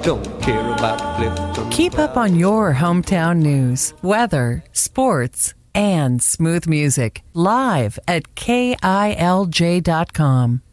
don't care about Clifton. Keep up on your hometown news, weather, sports, and smooth music live at KILJ.com.